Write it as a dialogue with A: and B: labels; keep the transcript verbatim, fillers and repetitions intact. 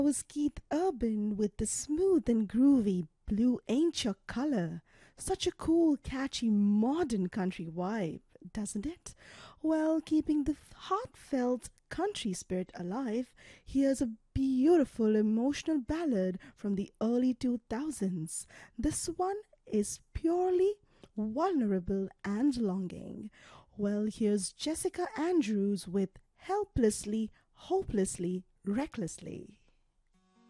A: was Keith Urban with the smooth and groovy Blue Ain't Your Color. Such a cool, catchy, modern country vibe, doesn't it? Well, keeping the heartfelt country spirit alive, here's a beautiful emotional ballad from the early two thousands. This one is purely vulnerable and longing. Well, here's Jessica Andrews with Helplessly, Hopelessly, Recklessly.